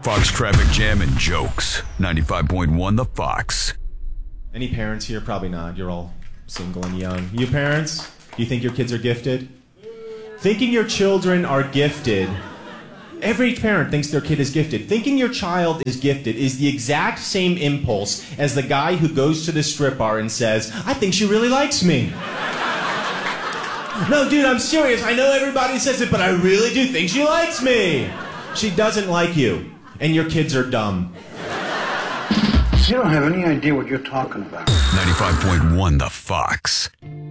Fox Traffic Jam and Jokes. 95.1 The Fox. Any parents here? Probably not. You're all single and young. You parents? Do you think your kids are gifted? Thinking your children are gifted. Every parent thinks their kid is gifted. Thinking your child is gifted is the exact same impulse as the guy who goes to the strip bar and says, I think she really likes me. No, dude, I'm serious. I know everybody says it, but I really do think she likes me. She doesn't like you, and your kids are dumb. You don't have any idea what you're talking about. 95.1 The Fox.